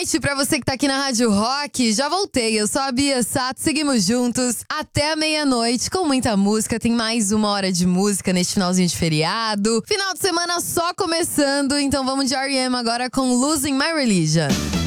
noite pra você que tá aqui na Rádio Rock. Já voltei, eu sou a Bia Sato, seguimos juntos até a meia-noite com muita música. Tem mais uma hora de música neste finalzinho de feriado. Final de semana só começando, então vamos de R.E.M. agora com Losing My Religion.